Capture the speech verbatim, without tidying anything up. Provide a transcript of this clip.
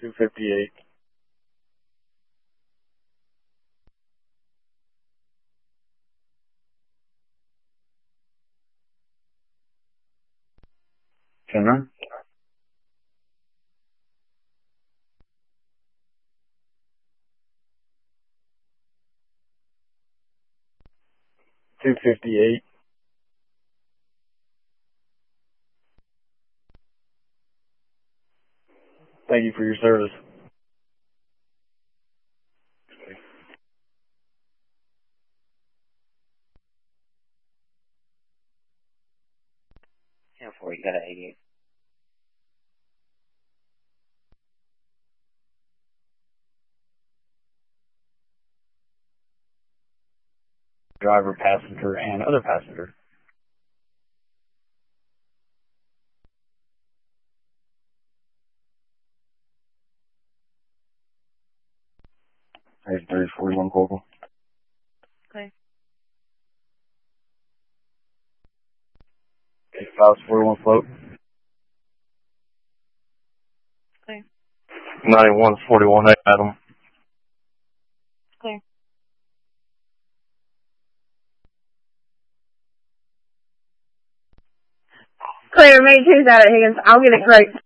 two fifty-eight. Turner. two fifty-eight. Thank you for your service. ten four, you got an eighty-eight. Driver, passenger, and other passenger. Hey, three forty-one Corporal. Okay. Okay, five forty-one float. Okay. ninety-one forty-one Adam. Okay. Clear, make choose out at Higgins. I'll get it great.